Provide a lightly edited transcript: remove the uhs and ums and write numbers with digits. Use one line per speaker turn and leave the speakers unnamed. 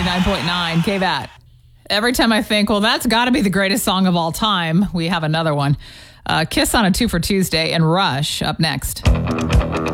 99.9 KVAT. Every time I think, well, that's got to be the greatest song of all time, we have another one. Kiss on a 2 for Tuesday and Rush up next.